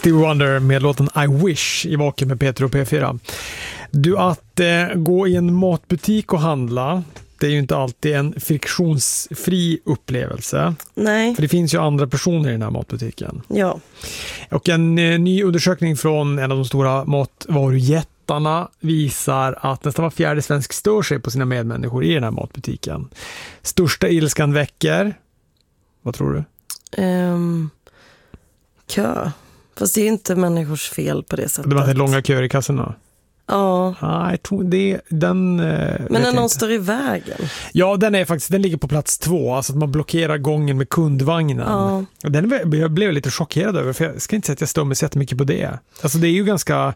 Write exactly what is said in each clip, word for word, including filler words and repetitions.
Stevie Wonder med låten I Wish i Vaken med Peter och P fyra. Du, att eh, gå i en matbutik och handla, det är ju inte alltid en friktionsfri upplevelse. Nej. För det finns ju andra personer i den här matbutiken. Ja. Och en eh, ny undersökning från en av de stora matvarujättarna visar att nästan var fjärde svensk stör sig på sina medmänniskor i den här matbutiken. Största ilskan väcker, vad tror du? Um, kö. Fast det är ju inte människors fel på det sättet. Det var långa köer i kassorna. Ja. Ah, jag tror det, den, Men när någon står i vägen. Ja, den är faktiskt, den ligger på plats två. Alltså att man blockerar gången med kundvagnen. Ja. Den, jag blev lite chockerad över, för jag ska inte säga att jag stör mig så mycket på det. Alltså det är ju ganska...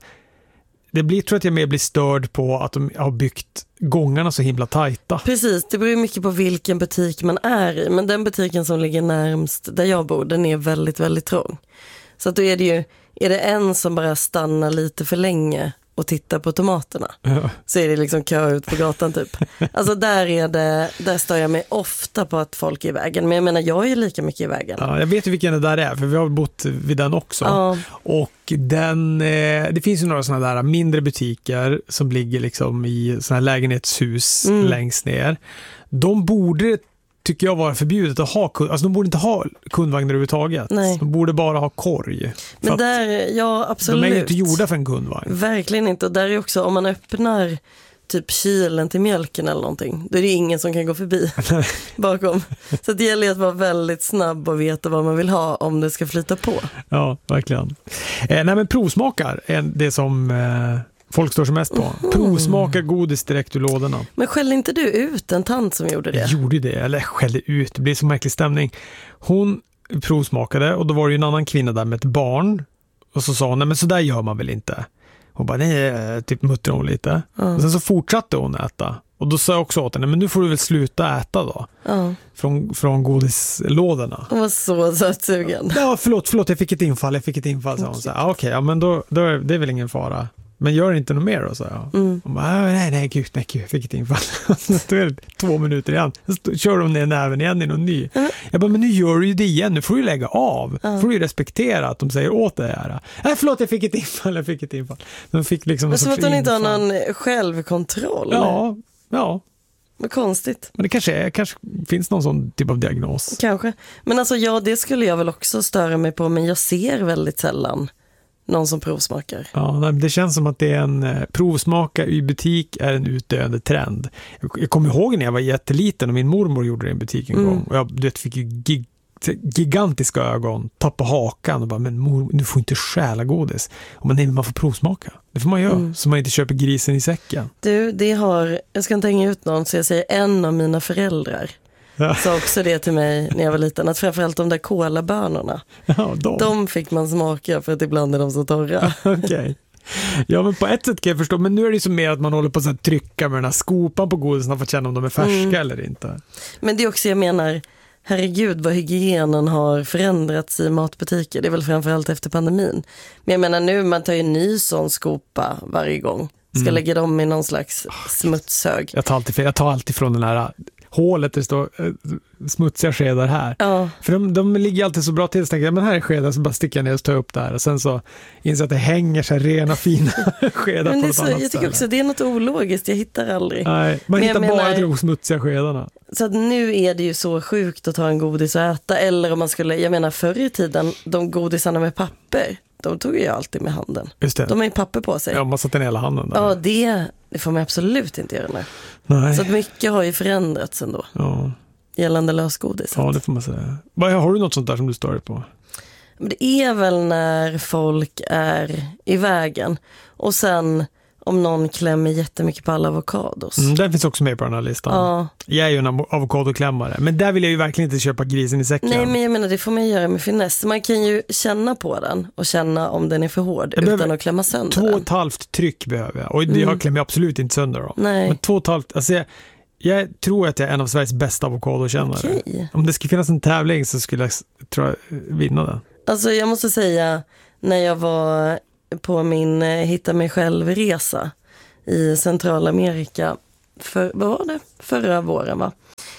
Det blir, tror jag att jag mer blir störd på att de har byggt gångarna så himla tajta. Precis, det beror ju mycket på vilken butik man är i. Men den butiken som ligger närmst där jag bor, den är väldigt, väldigt trång. Så att då är det ju, är det en som bara stannar lite för länge och tittar på tomaterna, ja, så är det liksom kö ut på gatan typ. Alltså där är det, där står jag mig ofta på att folk är i vägen. Men jag menar, jag är lika mycket i vägen. Ja, jag vet ju vilken det där är, för vi har bott vid den också. Ja. Och den, eh, det finns ju några sådana där mindre butiker som ligger liksom i sådana här lägenhetshus mm. längst ner. De borde, tycker jag, vara förbjudet att ha kund, alltså de borde inte ha kundvagnar överhuvudtaget. Nej. De borde bara ha korg. Men där, ja, absolut. De är ju inte gjorda för en kundvagn. Verkligen inte. Och där är också, om man öppnar typ kylen till mjölken eller någonting, då är det ingen som kan gå förbi bakom. Så det gäller att vara väldigt snabb och veta vad man vill ha om det ska flyta på. Ja, verkligen. Eh, nej men provsmakar är det som... Eh, folk står som mest på. Mm. Provsmaka godis direkt ur lådorna. Men skällde inte du ut en tant som gjorde det? Jag gjorde det, eller skällde ut. Det blir så märklig stämning. Hon provsmakade och då var det ju en annan kvinna där med ett barn. Och så sa hon, nej men så där gör man väl inte. Hon bara, nej, typ muttrade hon lite. Mm. Och sen så fortsatte hon äta. Och då sa jag också åt henne, men nu får du väl sluta äta då. Mm. Från, från godislådorna. Hon var så sötsugen. Ja, förlåt, förlåt, jag fick ett infall, jag fick ett infall, sa hon. Så här, ah, okej, okay, ja men då, då är det är väl ingen fara. Men gör inte något mer då, så jag. Mm. Hon bara, nej, nej, gud, nej, gud, jag fick ett infall. Då är det två minuter igen. Så kör de ner näven igen i någon ny. Mm. Jag bara, men nu gör du ju det igen, nu får du lägga av. Mm. Får du ju respektera att de säger åt det här. Nej, förlåt, jag fick ett infall, jag fick ett infall. De fick liksom men så att hon inte har någon självkontroll? Ja, ja. Vad konstigt. Men det kanske, är, kanske finns någon sån typ av diagnos. Kanske. Men alltså, ja, det skulle jag väl också störa mig på, men jag ser väldigt sällan någon som provsmakar. Ja, nej, det känns som att det är en eh, provsmaka i butik är en utdöende trend. Jag, jag kommer ihåg när jag var jätteliten och min mormor gjorde det i en butik en mm. gång. Och jag du vet, fick ju gig, gigantiska ögon, tappa hakan och bara, men mor, du får inte stjäla godis. Och man, nej, man får provsmaka. Det får man göra, mm. så man inte köper grisen i säcken. Du, det har, jag ska inte hänga ut någon, så jag säger en av mina föräldrar. Ja. Sa också det till mig när jag var liten, att framförallt de där kolabönorna, ja, de. de fick man smaka för att ibland är de så torra. Okej. Okay. Ja, men på ett sätt kan jag förstå, men nu är det så mer att man håller på att trycka med den här skopan på godisarna för att känna om de är färska mm. eller inte. Men det är också, jag menar, herregud vad hygienen har förändrats i matbutiker. Det är väl framförallt efter pandemin. Men jag menar nu, man tar ju en ny sån skopa varje gång. Ska mm. lägga dem i någon slags smutshög. Jag tar alltid, jag tar alltid från den här hålet där det står äh, smutsiga skedar här. Ja. För de, de ligger alltid så bra till, så tänker jag, men här är skedar, så bara sticker jag ner och tar upp där. Och sen så inser att det hänger så här rena, fina skedar men det på något annat ställe. Jag tycker också det är något ologiskt, jag hittar aldrig. Nej, man men hittar bara menar, de smutsiga skedarna. Så att nu är det ju så sjukt att ta en godis och äta. Eller om man skulle, jag menar förr i tiden, de godisarna med papper, de tog ju alltid med handen. Just det. De har ju papper på sig. Ja, man satte ner hela handen där. Ja, det, det får man absolut inte göra nu. Nej. Så att mycket har ju förändrats ändå. Ja. Gällande lösgodis. Ja, det får man säga. Har du något sånt där som du stör dig på? Men det är väl när folk är i vägen. Och sen om någon klämmer jättemycket på alla avokados. Mm, den finns också med på den här listan. Ja. Jag är ju en avokadoklämmare. Men där vill jag ju verkligen inte köpa grisen i säcken. Nej, men jag menar, det får man göra med finess. Man kan ju känna på den och känna om den är för hård jag utan att klämma sönder två den. Två och ett halvt tryck behöver jag. Och mm. jag klämmer absolut inte sönder dem. Nej. Men två och ett halvt, alltså jag, jag tror att jag är en av Sveriges bästa avokadokännare. Okay. Om det skulle finnas en tävling så skulle jag, tror jag, vinna den. Alltså jag måste säga, när jag var på min hitta mig själv-resa i Centralamerika för, vad var det? Förra våren, va?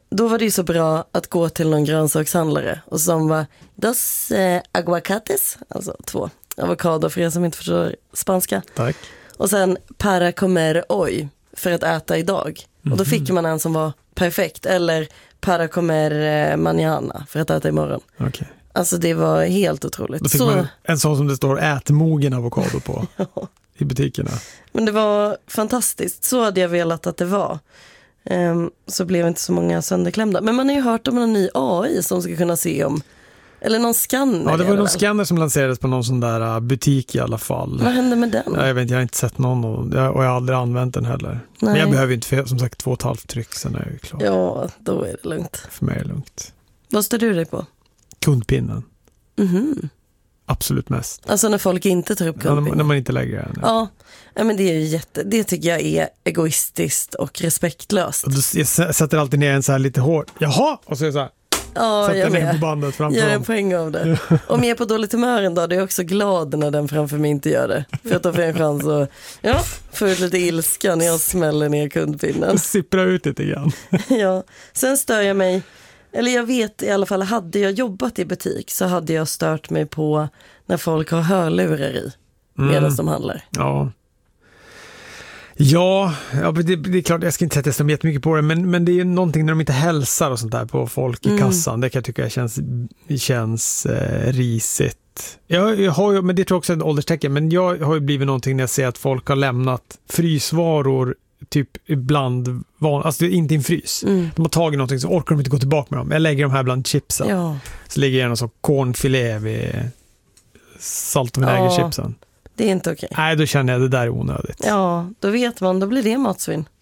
då var det ju så bra att gå till någon grönsakshandlare och som var dos eh, aguacates, alltså två avokado för er som inte förstår spanska. Tack. Och sen para comer hoy för att äta idag. Mm-hmm. Och då fick man en som var perfekt. Eller para comer mañana för att äta imorgon. Okay. Alltså det var helt otroligt. Då fick så... man en sån som det står ätmogen avokado på ja. i butikerna. Men det var fantastiskt. Så hade jag velat att det var. Um, så blev inte så många sönderklämda. Men man har ju hört om en ny A I som ska kunna se om... Eller någon scanner. Ja, det var någon scanner som lanserades på någon sån där butik i alla fall. Vad hände med den? Ja, jag vet inte, jag har inte sett någon och jag har aldrig använt den heller. Nej. Men jag behöver inte, för, som sagt, två och ett halvt tryck, sen är jag klar. Ja, då är det lugnt. För mig är det lugnt. Vad står du dig på? Kundpinnen. Mhm. Absolut mest. Alltså när folk inte tar upp kundpinnen. Ja, när man inte lägger den. Ja. Ja, men det är ju jätte, det tycker jag är egoistiskt och respektlöst. Och jag sätter alltid ner en så här lite hård. Jaha! Och så är det så här. Ja, sätter jag ner på bandet framför gör en poäng av det. Om jag är på dåligt humör en dag, då är jag också glad när den framför mig inte gör det. För att då får jag en chans att ja, få ut lite ilska när jag smäller ner kundpinnen. Sippra ut lite grann. Ja, sen stör jag mig, eller jag vet i alla fall, hade jag jobbat i butik så hade jag stört mig på när folk har hörlurar i medan mm. de handlar. Ja. Ja, ja det, det är klart, jag ska inte sätta så jättemycket på det, men, men det är någonting när de inte hälsar och sånt där på folk i mm. kassan. Det kan jag tycka känns, känns eh, risigt. Jag, jag har ju, men det tror jag också är en ålderstecken, men jag har ju blivit någonting när jag ser att folk har lämnat frysvaror typ ibland, van, alltså inte i en frys. Mm. De har tagit någonting så orkar de inte gå tillbaka med dem. Jag lägger de här bland chipsen. Ja. Så ligger jag en sån cornfilé vid salt och vinägerchipsen. Det är inte okej. Nej, då känner jag att det där är onödigt. Ja, då vet man, då blir det matsvinn.